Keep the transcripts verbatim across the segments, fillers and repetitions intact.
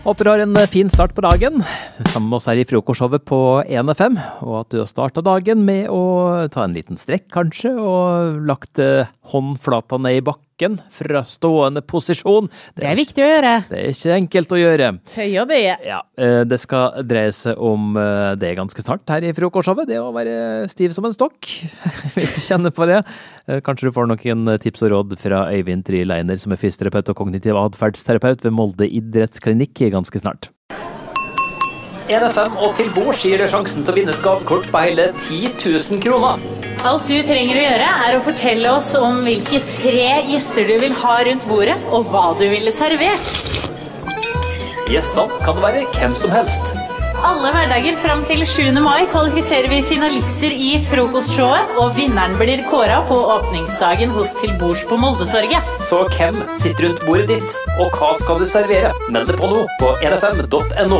Håper du har en fin start på dagen, sammen med oss her i frokostshowet på en F M, og at du har startet dagen med å ta en liten strekk kanskje, og lagt håndflata ned i bakken fra stående posisjon. Det er, det er viktig å gjøre. Det er ikke enkelt å gjøre. Tøye og bøye. Ja, det skal dreie seg om det ganske snart her i frokostshowet, det å være stiv som en stokk, hvis du kjenner på det. Kanskje du får noen tips og råd fra Øyvind Trileiner, som er fysioterapeut og kognitiv adferdsterapeut ved Molde idrettsklinikk ganske snart. en F M og til bords gir deg sjansen til å vinne et gavekort på hele ti tusen kroner. Alt du trenger å gjøre er å fortelle oss om hvilke tre gjester du vil ha rundt bordet, og hva du ville servert. Gjestene kan være hvem som helst. Alle hverdager frem til sjuende mai kvalifiserer vi finalister i frokostshowet, og vinneren blir kåret på åpningsdagen hos Til bords på Moldetorget. Så hvem sitter rundt bordet ditt, og hva skal du servere? Meld deg på nå på en f m punktum n o.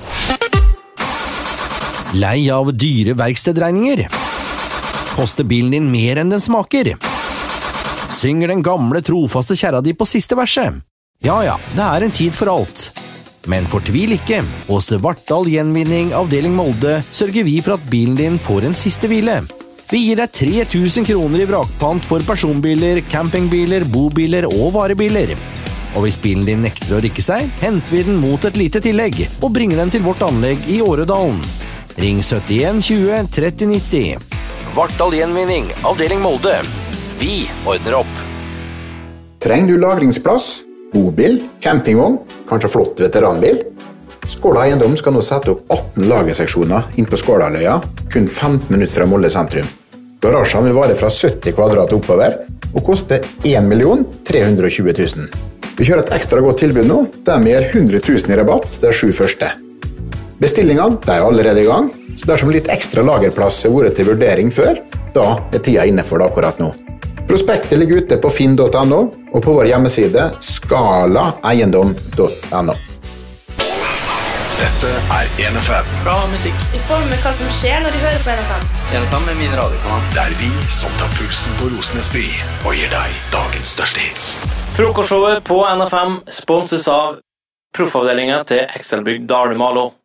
Lei av dyre verkstedregninger? Koster bilen din mer enn den smaker? Synger den gamle trofaste kjæra di på siste verset? Ja ja, det er en tid for alt. Men fortvil ikke, hos Vartdal Gjenvinning avdeling Molde sørger vi for at bilen din får en siste hvile. Vi gir deg tre tusen kroner i vrakpant for personbiler, campingbiler, bobiler og varebiler. Og hvis bilen din nekter å rikke seg, henter vi den mot et lite tillegg og bringer den til vårt anlegg i Åredalen. Ring syttien tjue tretti nitti. Vartdal Gjenvinning avdeling Molde. Vi ordner opp. Trenger du lagringsplass? Bobil, campingvogn, kanskje flott veteranbil? Skåla Eiendom skal nå sette opp atten lagerseksjoner inn på Skålaløya, kun femten minutter fra Molde sentrum. Garasjen vil vare fra sytti kvadrat oppover, og koste en million tre hundre og tjue tusen. Vi kjører et ekstra godt tilbud nå, der vi gir hundre tusen i rabatt de sju første. Bestillingene er allerede i gang, så dersom litt ekstra lagerplass har vært til vurdering før, da er tida inne for det akkurat nå. Prospektet ligger ute på finn punktum n o og på vår hjemmeside skala eiendom punktum n o. Dette er en F M. Bra musikk. Vi får med hva som skjer når de hører på en F M. en F M er min radiokanal. Det er vi som tar pulsen på Rosenes by og gir deg dagens største hits. Frokostshowet på en F M sponses av Proffavdelingen til Excelbygd Dalmalo.